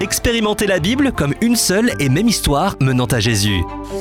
Expérimentez la Bible comme une seule et même histoire menant à Jésus.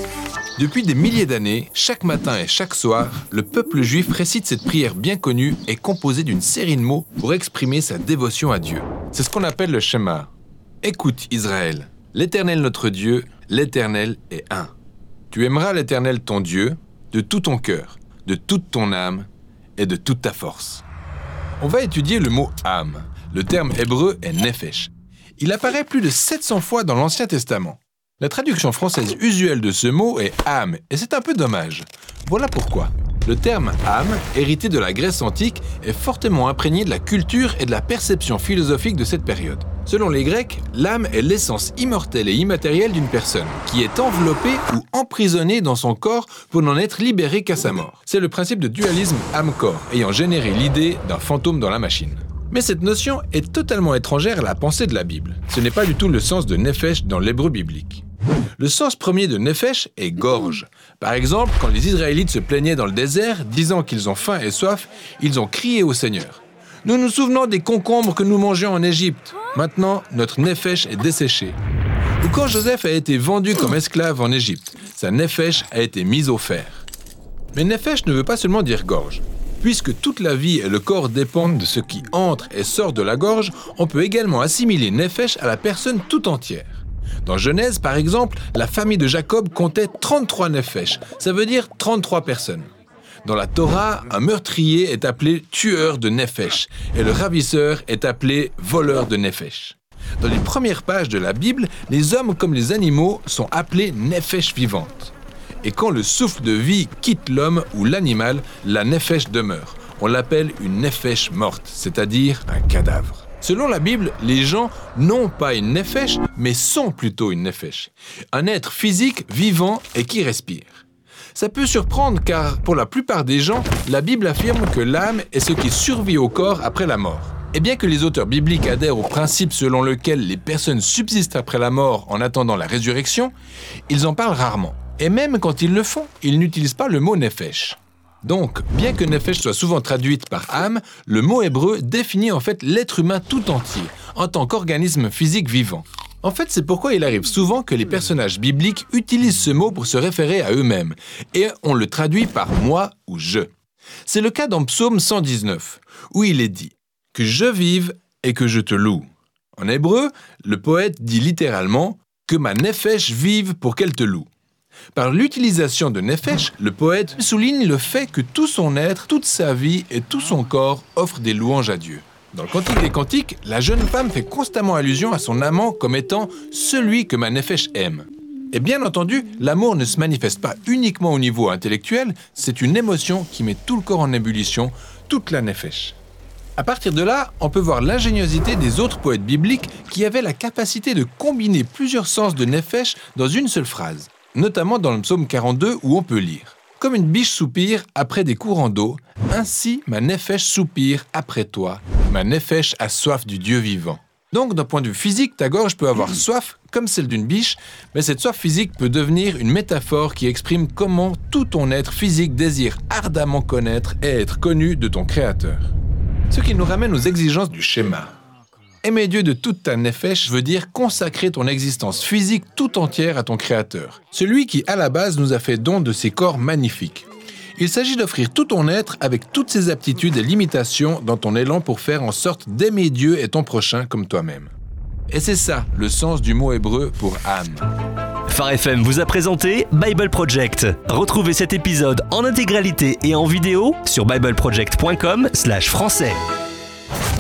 Depuis des milliers d'années, chaque matin et chaque soir, le peuple juif récite cette prière bien connue et composée d'une série de mots pour exprimer sa dévotion à Dieu. C'est ce qu'on appelle le Shema. Écoute Israël, l'Éternel notre Dieu, l'Éternel est un. Tu aimeras l'Éternel ton Dieu de tout ton cœur, de toute ton âme et de toute ta force. On va étudier le mot âme. Le terme hébreu est nefesh. Il apparaît plus de 700 fois dans l'Ancien Testament. La traduction française usuelle de ce mot est âme, et c'est un peu dommage. Voilà pourquoi. Le terme âme, hérité de la Grèce antique, est fortement imprégné de la culture et de la perception philosophique de cette période. Selon les Grecs, l'âme est l'essence immortelle et immatérielle d'une personne, qui est enveloppée ou emprisonnée dans son corps pour n'en être libérée qu'à sa mort. C'est le principe de dualisme âme-corps, ayant généré l'idée d'un fantôme dans la machine. Mais cette notion est totalement étrangère à la pensée de la Bible. Ce n'est pas du tout le sens de nefesh dans l'hébreu biblique. Le sens premier de nefesh est gorge. Par exemple, quand les Israélites se plaignaient dans le désert, disant qu'ils ont faim et soif, ils ont crié au Seigneur. Nous nous souvenons des concombres que nous mangions en Égypte. Maintenant, notre nefesh est desséché. Ou quand Joseph a été vendu comme esclave en Égypte, sa nefesh a été mise au fer. Mais nefesh ne veut pas seulement dire gorge. Puisque toute la vie et le corps dépendent de ce qui entre et sort de la gorge, on peut également assimiler nefesh à la personne tout entière. Dans Genèse, par exemple, la famille de Jacob comptait 33 nefesh, ça veut dire 33 personnes. Dans la Torah, un meurtrier est appelé tueur de nefesh et le ravisseur est appelé voleur de nefesh. Dans les premières pages de la Bible, les hommes comme les animaux sont appelés nefesh vivantes. Et quand le souffle de vie quitte l'homme ou l'animal, la nefesh demeure. On l'appelle une nefesh morte, c'est-à-dire un cadavre. Selon la Bible, les gens n'ont pas une nefesh, mais sont plutôt une nefesh. Un être physique, vivant et qui respire. Ça peut surprendre car, pour la plupart des gens, la Bible affirme que l'âme est ce qui survit au corps après la mort. Et bien que les auteurs bibliques adhèrent au principe selon lequel les personnes subsistent après la mort en attendant la résurrection, ils en parlent rarement. Et même quand ils le font, ils n'utilisent pas le mot nefesh. Donc, bien que nefesh soit souvent traduite par âme, le mot hébreu définit en fait l'être humain tout entier, en tant qu'organisme physique vivant. En fait, c'est pourquoi il arrive souvent que les personnages bibliques utilisent ce mot pour se référer à eux-mêmes, et on le traduit par « moi » ou « je ». C'est le cas dans Psaume 119, où il est dit « que je vive et que je te loue ». En hébreu, le poète dit littéralement « que ma nefesh vive pour qu'elle te loue ». Par l'utilisation de nefesh, le poète souligne le fait que tout son être, toute sa vie et tout son corps offrent des louanges à Dieu. Dans le Cantique des Cantiques, la jeune femme fait constamment allusion à son amant comme étant « celui que ma nefesh aime ». Et bien entendu, l'amour ne se manifeste pas uniquement au niveau intellectuel, c'est une émotion qui met tout le corps en ébullition, toute la nefesh. À partir de là, on peut voir l'ingéniosité des autres poètes bibliques qui avaient la capacité de combiner plusieurs sens de nefesh dans une seule phrase. Notamment dans le psaume 42 où on peut lire « Comme une biche soupire après des courants d'eau, ainsi ma nefesh soupire après toi, ma nefesh a soif du Dieu vivant. » Donc, d'un point de vue physique, ta gorge peut avoir soif comme celle d'une biche, mais cette soif physique peut devenir une métaphore qui exprime comment tout ton être physique désire ardemment connaître et être connu de ton Créateur. Ce qui nous ramène aux exigences du schéma. Aimer Dieu de toute ta nefesh veut dire consacrer ton existence physique tout entière à ton Créateur, celui qui, à la base, nous a fait don de ses corps magnifiques. Il s'agit d'offrir tout ton être avec toutes ses aptitudes et limitations dans ton élan pour faire en sorte d'aimer Dieu et ton prochain comme toi-même. Et c'est ça, le sens du mot hébreu pour âme. Phare FM vous a présenté Bible Project. Retrouvez cet épisode en intégralité et en vidéo sur bibleproject.com/français.